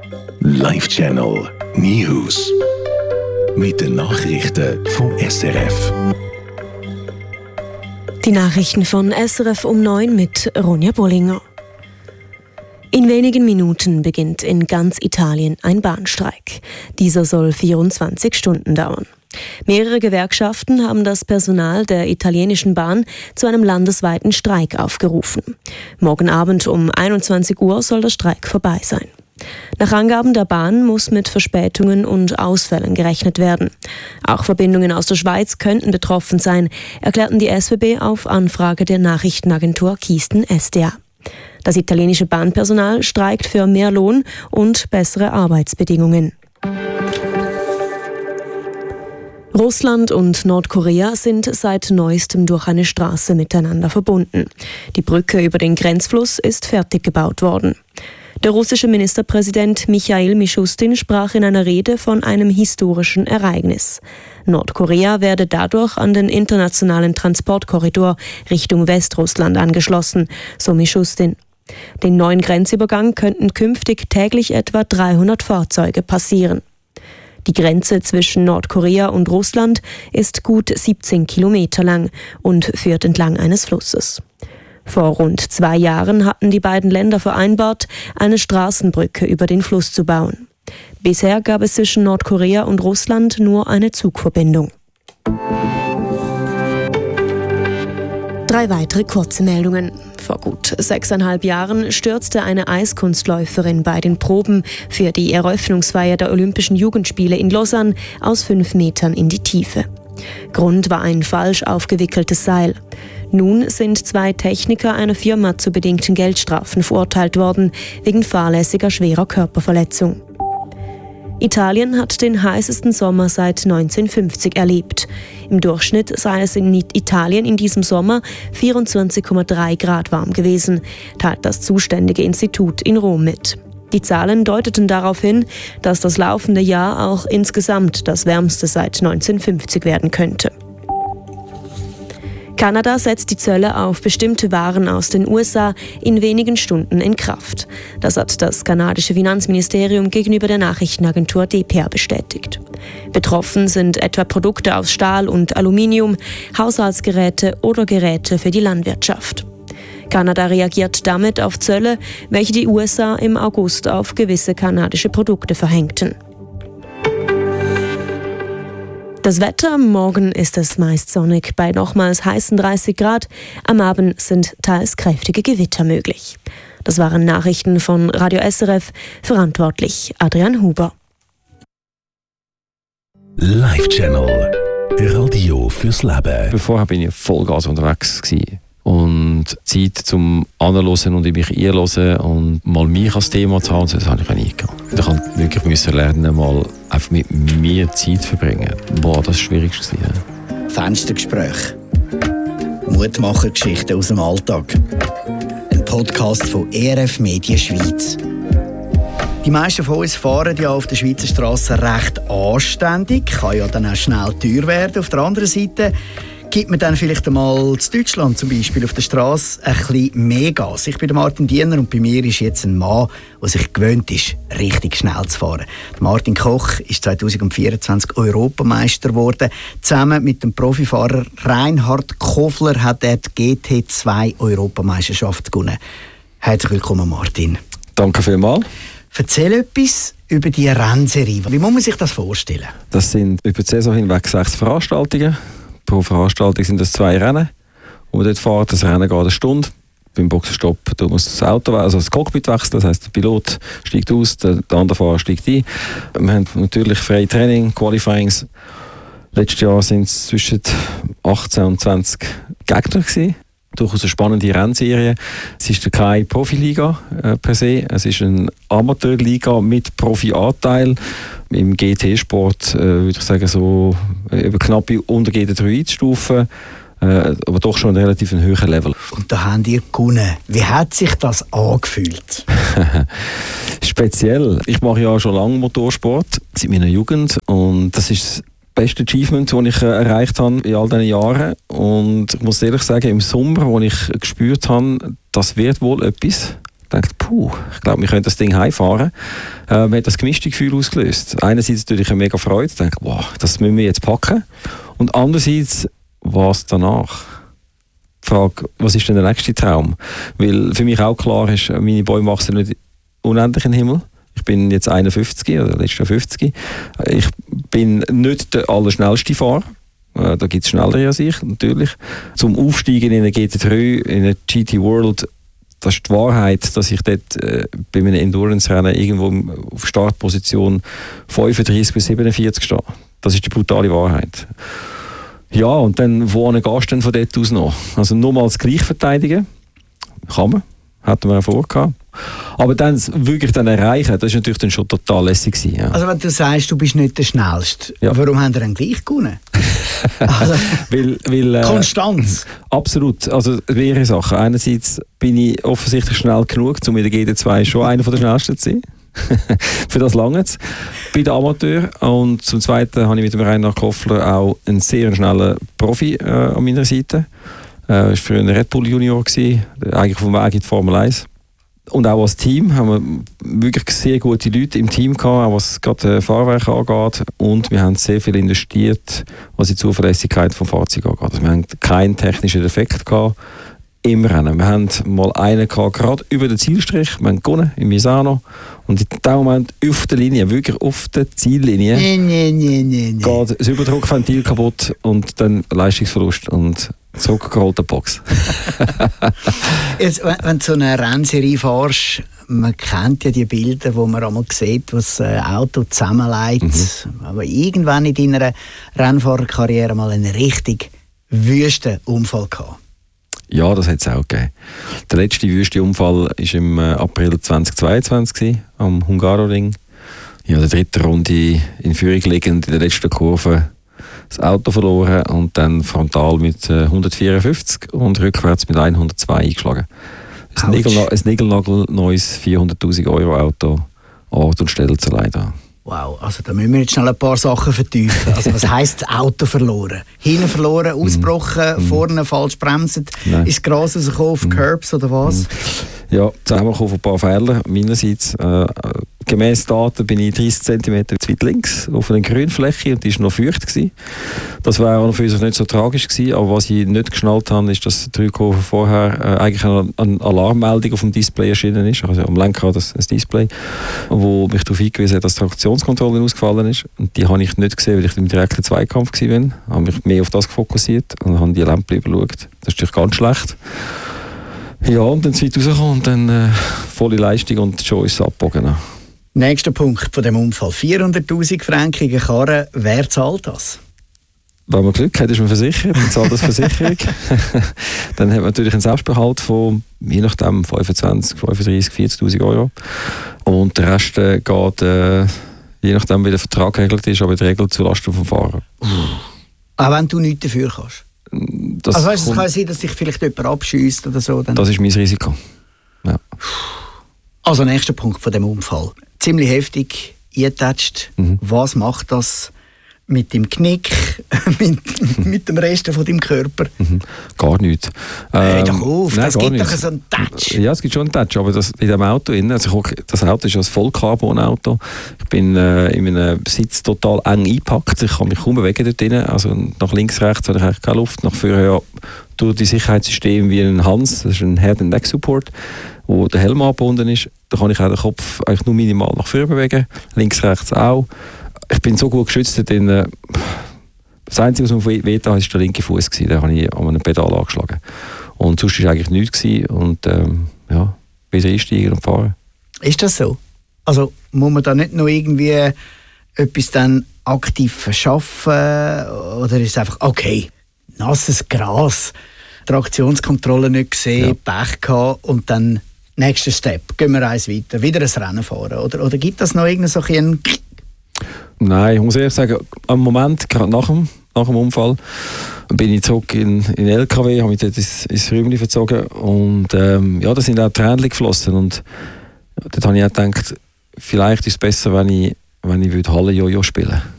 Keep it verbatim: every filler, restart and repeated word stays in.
Live Channel News. Mit den Nachrichten vom S R F. Die Nachrichten von S R F um neun mit Ronja Bollinger. In wenigen Minuten beginnt in ganz Italien ein Bahnstreik. Dieser soll vierundzwanzig Stunden dauern. Mehrere Gewerkschaften haben das Personal der italienischen Bahn zu einem landesweiten Streik aufgerufen. Morgen Abend um einundzwanzig Uhr soll der Streik vorbei sein. Nach Angaben der Bahn muss mit Verspätungen und Ausfällen gerechnet werden. Auch Verbindungen aus der Schweiz könnten betroffen sein, erklärten die S B B auf Anfrage der Nachrichtenagentur Keystone S D A. Das italienische Bahnpersonal streikt für mehr Lohn und bessere Arbeitsbedingungen. Russland und Nordkorea sind seit neuestem durch eine Straße miteinander verbunden. Die Brücke über den Grenzfluss ist fertig gebaut worden. Der russische Ministerpräsident Michail Mishustin sprach in einer Rede von einem historischen Ereignis. Nordkorea werde dadurch an den internationalen Transportkorridor Richtung Westrussland angeschlossen, so Mishustin. Den neuen Grenzübergang könnten künftig täglich etwa dreihundert Fahrzeuge passieren. Die Grenze zwischen Nordkorea und Russland ist gut siebzehn Kilometer lang und führt entlang eines Flusses. Vor rund zwei Jahren hatten die beiden Länder vereinbart, eine Straßenbrücke über den Fluss zu bauen. Bisher gab es zwischen Nordkorea und Russland nur eine Zugverbindung. Drei weitere kurze Meldungen. Vor gut sechseinhalb Jahren stürzte eine Eiskunstläuferin bei den Proben für die Eröffnungsfeier der Olympischen Jugendspiele in Lausanne aus fünf Metern in die Tiefe. Grund war ein falsch aufgewickeltes Seil. Nun sind zwei Techniker einer Firma zu bedingten Geldstrafen verurteilt worden, wegen fahrlässiger schwerer Körperverletzung. Italien hat den heißesten Sommer seit neunzehnhundertfünfzig erlebt. Im Durchschnitt sei es in Italien in diesem Sommer vierundzwanzig Komma drei Grad warm gewesen, teilt das zuständige Institut in Rom mit. Die Zahlen deuteten darauf hin, dass das laufende Jahr auch insgesamt das wärmste seit neunzehnhundertfünfzig werden könnte. Kanada setzt die Zölle auf bestimmte Waren aus den U S A in wenigen Stunden in Kraft. Das hat das kanadische Finanzministerium gegenüber der Nachrichtenagentur D P R bestätigt. Betroffen sind etwa Produkte aus Stahl und Aluminium, Haushaltsgeräte oder Geräte für die Landwirtschaft. Kanada reagiert damit auf Zölle, welche die U S A im August auf gewisse kanadische Produkte verhängten. Das Wetter: Morgen ist es meist sonnig bei nochmals heißen dreißig Grad. Am Abend sind teils kräftige Gewitter möglich. Das waren Nachrichten von Radio S R F, verantwortlich Adrian Huber. Live Channel Radio fürs Leben. Bevor bin ich Vollgas unterwegs gewesen. Und Zeit zum Anhören und in mich einhören und mal mich als Thema zu haben, das habe ich nie gehabt. Ich musste wirklich lernen, mal einfach mit mir Zeit zu verbringen. Boah, das war das Schwierigste. Ja. Fenstergespräch. Mutmacher-Geschichten aus dem Alltag. Ein Podcast von E R F Medien Schweiz. Die meisten von uns fahren ja auf der Schweizer Straße recht anständig. Kann ja dann auch schnell teuer werden. Auf der anderen Seite gibt man dann vielleicht einmal in Deutschland zum Beispiel auf der Straße ein bisschen mehr Gas. Ich bin Martin Diener und bei mir ist jetzt ein Mann, der sich gewöhnt ist, richtig schnell zu fahren. Martin Koch ist zweitausendvierundzwanzig Europameister geworden. Zusammen mit dem Profifahrer Reinhard Kofler hat er die G T zwei Europameisterschaft gewonnen. Herzlich willkommen, Martin. Danke vielmals. Erzähl etwas über die Rennserie. Wie muss man sich das vorstellen? Das sind über die Saison hinweg sechs Veranstaltungen. Pro Veranstaltung sind das zwei Rennen, die man dort fährt. Das Rennen geht eine Stunde. Beim Boxenstopp muss das Auto, also das Cockpit wechseln. Das heisst, der Pilot steigt aus, der, der andere Fahrer steigt ein. Wir haben natürlich freie Training, Qualifyings. Letztes Jahr waren es zwischen achtzehn und zwanzig Gegner gewesen. Durchaus eine spannende Rennserie. Es ist keine Profiliga äh, per se. Es ist eine Amateurliga mit Profi-Anteil. Im G T-Sport äh, würde ich sagen, so über knapp unter G T drei einzustufen, äh, aber doch schon ein relativ höherer Level. Und da haben ihr gewonnen. Wie hat sich das angefühlt? Speziell. Ich mache ja schon lange Motorsport, seit meiner Jugend. Und das ist das beste Achievement, das ich äh, erreicht habe in all diesen Jahren. Und ich muss ehrlich sagen, im Sommer, als ich gespürt habe, das wird wohl etwas, Ich dachte, puh, ich glaube, wir können das Ding heimfahren. Äh, mir hat das gemischte Gefühl ausgelöst. Einerseits natürlich eine mega Freude, ich dachte, wow, das müssen wir jetzt packen. Und andererseits, was danach? Die Frage, was ist denn der nächste Traum? Weil für mich auch klar ist, meine Bäume wachsen nicht unendlich in den Himmel. Ich bin jetzt einundfünfzig oder letztes Jahr fünfzig. Ich bin nicht der allerschnellste Fahrer. Da gibt es schneller als ich, natürlich. Zum Aufsteigen in eine G T drei, in eine G T World, das ist die Wahrheit, dass ich dort äh, bei einem Endurance-Rennen irgendwo auf Startposition fünfunddreißig bis siebenundvierzig stehe. Das ist die brutale Wahrheit. Ja, und dann, wo gehst du denn von dort aus noch? Also nochmals gleich verteidigen, kann man, hätten wir ja vorgehabt. Aber dann wirklich dann erreichen, das war natürlich dann schon total lässig gewesen, ja. Also wenn du sagst, du bist nicht der Schnellste, ja. Warum haben wir dann gleich gewonnen? Also, weil, weil, äh, Konstanz. Absolut. Also mehrere Sachen. Einerseits bin ich offensichtlich schnell genug, um in der G T zwei schon einer der schnellsten zu sein. Für das lange es bei den Amateuren. Und zum Zweiten habe ich mit dem Reinhard Koffler auch einen sehr schnellen Profi äh, an meiner Seite. Er äh, war früher ein Red Bull Junior, gewesen, eigentlich vom Weg in die Formel eins. Und auch als Team haben wir wirklich sehr gute Leute im Team gehabt, auch was gerade Fahrwerk angeht. Und wir haben sehr viel investiert, was die Zuverlässigkeit des Fahrzeugs angeht. Also wir haben keinen technischen Defekt gehabt im Rennen. Wir haben mal einen gehabt, gerade über den Zielstrich. Wir haben gewonnen in Misano. Und in dem Moment auf der Linie, wirklich auf der Ziellinie, nee, nee, nee, nee, nee. geht das Überdruckventil kaputt und dann Leistungsverlust und zurückgeholte Box. Jetzt, wenn, wenn du so eine Rennserie fährst, man kennt ja die Bilder, wo man einmal sieht, wo das Auto zusammenlegt. Mhm. Aber irgendwann in deiner Rennfahrerkarriere mal einen richtig wüsten Unfall gehabt. Ja, das hat es auch gegeben. Der letzte wüste Unfall war im April zweitausendzweiundzwanzig am Hungaroring. Ja, in der dritten Runde in Führung liegend, in der letzten Kurve das Auto verloren und dann frontal mit äh, hundertvierundfünfzig und rückwärts mit hundertzwei eingeschlagen. Ein, Nigelna- ein Nigelnagel-neues vierhunderttausend Euro Auto, Ort und Stelle zu leiden. Wow, also da müssen wir jetzt schnell ein paar Sachen vertiefen. Also was heisst das Auto verloren? Hinten verloren, ausgebrochen, mm. vorne falsch bremsen, ist Gras rausgekommen auf mm. Curbs oder was? Mm. Ja, zusammengekommen von ein paar Fehlern meinerseits. Äh, gemäss Daten bin ich dreißig Zentimeter zu weit links auf einer Grünfläche und die war noch feucht gewesen. Das wäre auch für uns nicht so tragisch gewesen, aber was ich nicht geschnallt habe, ist, dass drei Kurven vorher äh, eigentlich eine, eine Alarmmeldung auf dem Display erschienen ist, also am Lenkrad das, das Display, wo mich darauf hingewiesen hat, dass die Traktionskontrolle ausgefallen ist. Und die habe ich nicht gesehen, weil ich im direkten Zweikampf war. Ich habe mich mehr auf das fokussiert und habe die Lampe überschaut. Das ist natürlich ganz schlecht. Ja, und dann sind wir rausgekommen und dann äh, volle Leistung und schon ist es abgebogen. Nächster Punkt von dem Unfall. vierhunderttausend Franken Karre. Wer zahlt das? Wenn man Glück hat, ist man versichert, dann zahlt das Versicherung. Dann hat man natürlich einen Selbstbehalt von, je nachdem, fünfundzwanzig, fünfunddreißig, vierzigtausend Euro. Und der Rest äh, geht, äh, je nachdem, wie der Vertrag geregelt ist, aber in der Regel zulasten vom Fahrer. Auch wenn du nichts dafür kannst? Das also weißt, es kann sein, dass sich vielleicht jemand abschiesst oder so. Dann. Das ist mein Risiko. Ja. Also nächster Punkt von dem Unfall. Ziemlich heftig eingetatscht. Mhm. Was macht das mit dem Knick, mit, mit dem Rest von deinem Körper? Mhm. Gar nichts. Hör ähm, doch auf, nein, das gibt nicht. doch so einen Touch. Ja, es gibt schon einen Touch, aber das, in dem Auto, also ich, das Auto ist ein Vollcarbon-Auto. Ich bin äh, in meinem Sitz total eng eingepackt, ich kann mich kaum bewegen dort drin. Also nach links, rechts habe ich eigentlich keine Luft. Nach vorne ja, durch die Sicherheitssysteme wie ein Hans, das ist ein Head and Neck Support, wo der Helm angebunden ist. Da kann ich auch den Kopf eigentlich nur minimal nach vorne bewegen, links, rechts auch. Ich bin so gut geschützt, denn äh, das Einzige, was mir wehgetan hat, war der linke Fuß. Den habe ich an einem Pedal angeschlagen. Und sonst war eigentlich nichts gewesen. Und ähm, ja, wieder einsteigen und fahren. Ist das so? Also muss man da nicht noch irgendwie etwas dann aktiv verschaffen? Oder ist es einfach, okay, nasses Gras, Traktionskontrolle nicht gesehen, ja. Pech gehabt und dann nächster Step, gehen wir eins weiter, wieder ein Rennen fahren? Oder, oder gibt das noch irgendeinen so einen... Nein, ich muss ehrlich sagen, am Moment, gerade nach dem, nach dem Unfall, bin ich zurück in den L K W, habe mich dort ins, ins Räumchen verzogen und ähm, ja, da sind auch Tränen geflossen und dort habe ich auch gedacht, vielleicht ist es besser, wenn ich, wenn ich Halle-Jojo spielen würde.